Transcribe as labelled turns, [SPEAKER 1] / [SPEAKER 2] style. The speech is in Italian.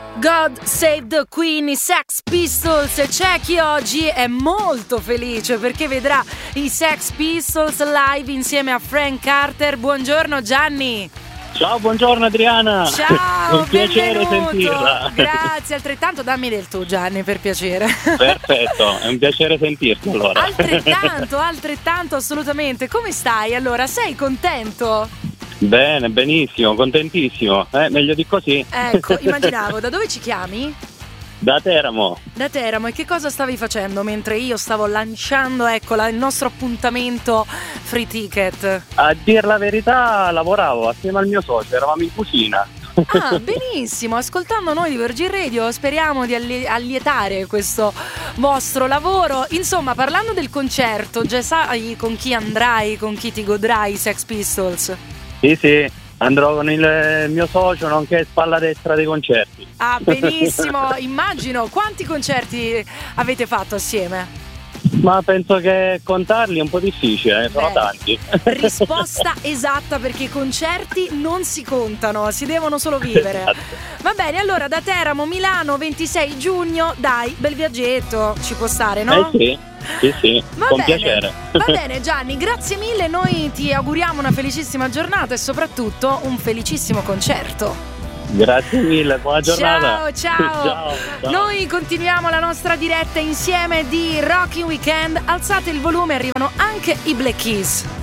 [SPEAKER 1] God Save the Queen, i Sex Pistols. C'è chi oggi è molto felice perché vedrà i Sex Pistols live insieme a Frank Carter. Buongiorno Gianni.
[SPEAKER 2] Ciao, buongiorno Adriana.
[SPEAKER 1] Ciao,
[SPEAKER 2] un piacere
[SPEAKER 1] benvenuto.
[SPEAKER 2] sentirla.
[SPEAKER 1] Grazie, altrettanto dammi del tu Gianni, per piacere.
[SPEAKER 2] Perfetto, è un piacere sentirti allora.
[SPEAKER 1] Altrettanto, assolutamente. Come stai allora? Sei contento?
[SPEAKER 2] Bene, benissimo, contentissimo. Meglio di così.
[SPEAKER 1] Ecco, immaginavo. Da dove ci chiami?
[SPEAKER 2] Da Teramo.
[SPEAKER 1] Da Teramo. E che cosa stavi facendo mentre io stavo lanciando, eccola, il nostro appuntamento Free Ticket?
[SPEAKER 2] A dir la verità, lavoravo assieme al mio socio, eravamo in cucina.
[SPEAKER 1] Ah, benissimo, ascoltando noi di Virgin Radio speriamo di allietare questo vostro lavoro. Insomma, parlando del concerto, già sai con chi andrai, con chi ti godrai i Sex Pistols?
[SPEAKER 2] Sì, andrò con il mio socio, nonché spalla destra dei concerti.
[SPEAKER 1] Ah, benissimo, immagino. Quanti concerti avete fatto assieme?
[SPEAKER 2] Ma penso che contarli è un po' difficile, sono tanti.
[SPEAKER 1] Risposta esatta, perché i concerti non si contano, si devono solo vivere.
[SPEAKER 2] Esatto.
[SPEAKER 1] Va bene, allora da Teramo, Milano, 26 giugno, dai, bel viaggetto, ci può stare, no?
[SPEAKER 2] Sì, con piacere.
[SPEAKER 1] Va bene Gianni, grazie mille, noi ti auguriamo una felicissima giornata e soprattutto un felicissimo concerto.
[SPEAKER 2] Grazie mille, buona giornata.
[SPEAKER 1] Ciao. Noi continuiamo la nostra diretta insieme di Rocking Weekend. Alzate il volume, arrivano anche i Black Keys.